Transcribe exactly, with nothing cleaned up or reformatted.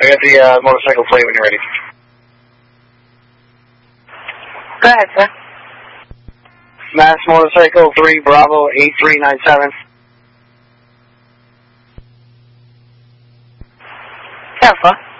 I got the uh, motorcycle plate when you're ready. Go ahead, sir. Mass Motorcycle three Bravo eight three nine seven. Careful.